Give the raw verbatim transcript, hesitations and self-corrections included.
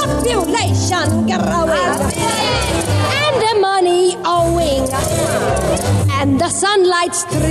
population growing, and the money owing, and the sunlight streaming.